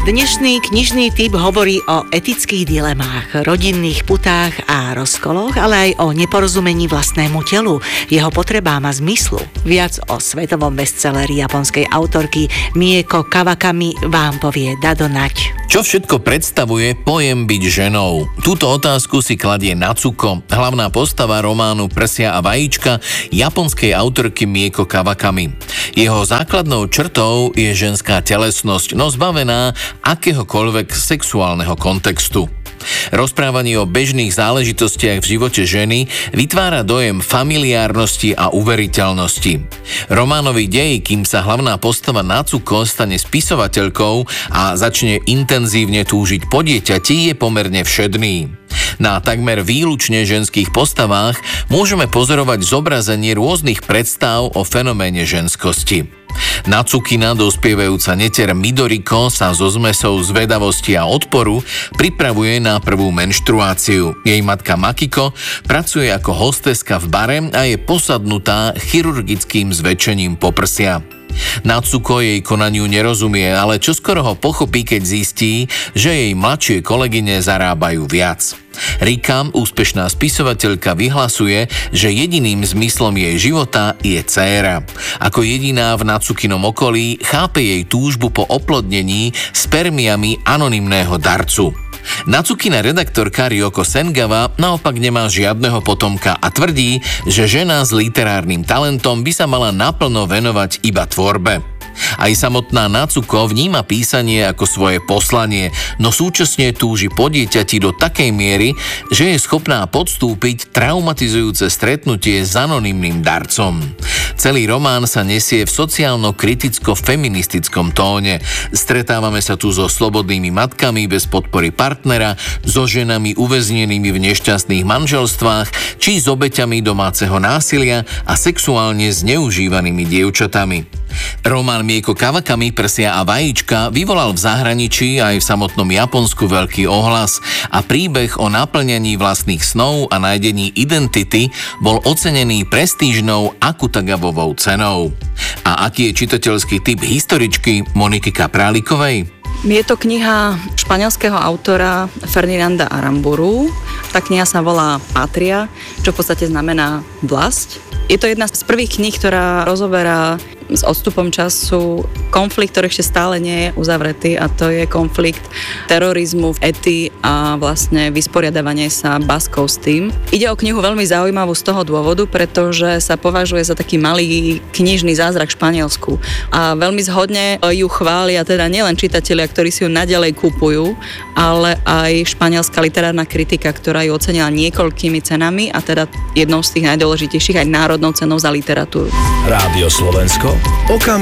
Dnešný knižný tip hovorí o etických dilemách, rodinných putách a rozkoloch, ale aj o neporozumení vlastnému telu, jeho potrebám a zmyslu. Viac o svetovom bestselleri japonskej autorky Mieko Kawakami vám povie Dado Nať. Čo všetko predstavuje pojem byť ženou? Túto otázku si kladie Natsuko, hlavná postava románu Prsia a vajíčka japonskej autorky Mieko Kawakami. Jeho základnou črtou je ženská telesnosť, no zbavená akéhokoľvek sexuálneho kontextu. Rozprávanie o bežných záležitostiach v živote ženy vytvára dojem familiárnosti a uveriteľnosti. Románový dej, kým sa hlavná postava Natsuko stane spisovateľkou a začne intenzívne túžiť po dieťati, je pomerne všedný. Na takmer výlučne ženských postavách môžeme pozorovať zobrazenie rôznych predstav o fenoméne ženskosti. Natsukina, dospievajúca netier Midoriko, sa so zmesou zvedavosti a odporu pripravuje na prvú menštruáciu. Jej matka Makiko pracuje ako hosteska v bare a je posadnutá chirurgickým zväčšením poprsia. Natsuko jej konaniu nerozumie, ale čoskoro ho pochopí, keď zistí, že jej mladšie kolegyne zarábajú viac. Rika, úspešná spisovateľka, vyhlasuje, že jediným zmyslom jej života je dcéra. Ako jediná v Natsukinom okolí chápe jej túžbu po oplodnení spermiami anonymného darcu. Natsukina redaktorka Ryoko Sengawa naopak nemá žiadneho potomka a tvrdí, že žena s literárnym talentom by sa mala naplno venovať iba tvorbe. Aj samotná Natsuko vníma písanie ako svoje poslanie, no súčasne túži po dieťati do takej miery, že je schopná podstúpiť traumatizujúce stretnutie s anonymným darcom. Celý román sa nesie v sociálno-kriticko-feministickom tóne. Stretávame sa tu so slobodnými matkami bez podpory partnera, so ženami uväznenými v nešťastných manželstvách či s obeťami domáceho násilia a sexuálne zneužívanými dievčatami. Román Mieko Kawakami Prsia a vajíčka vyvolal v zahraničí aj v samotnom Japonsku veľký ohlas a príbeh o naplňaní vlastných snov a nájdení identity bol ocenený prestížnou Akutagavovou cenou. A aký je čitateľský typ historičky Moniky Kaprálikovej? Je to kniha španielského autora Ferdinanda Aramburu. Tá kniha sa volá Patria, čo v podstate znamená vlast. Je to jedna z prvých kníh, ktorá rozoberá s odstupom času konflikt, ktorý ešte stále nie je uzavretý, a to je konflikt terorizmu v Ety a vlastne vysporiadavanie sa Baskov s tým. Ide o knihu veľmi zaujímavú z toho dôvodu, pretože sa považuje za taký malý knižný zázrak v Španielsku a veľmi zhodne ju chvália teda nielen čitatelia, ktorí si ju naďalej kupujú, ale aj španielská literárna kritika, ktorá ju ocenila niekoľkými cenami a teda jednou z tých najdôležitejších aj národnou cenou za literatúru. Rádio Slovensko.